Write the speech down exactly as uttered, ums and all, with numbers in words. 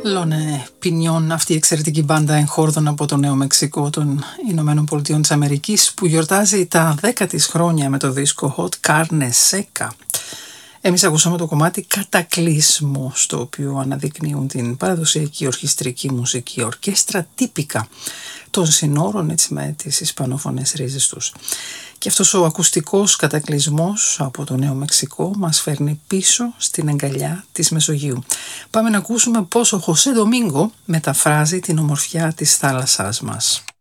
Λόνε Πινιόν, αυτή η εξαιρετική μπάντα εγχόρδων από το Νέο Μεξικό των Ηνωμένων Πολιτειών της Αμερικής, που γιορτάζει τα δέκα της χρόνια με το δίσκο Hot Carne Seca. Εμείς ακούσαμε το κομμάτι Κατακλείσμο, στο οποίο αναδεικνύουν την παραδοσιακή ορχιστρική μουσική, ορκέστρα τύπικα των συνόρων, έτσι, με τις ισπανόφωνες ρίζες τους. Και αυτός ο ακουστικός κατακλεισμός από το Νέο Μεξικό μας φέρνει πίσω στην αγκαλιά της Μεσογείου. Πάμε να ακούσουμε πώς ο Χωσέ Ντομίνγκο μεταφράζει την ομορφιά της θάλασσάς μας.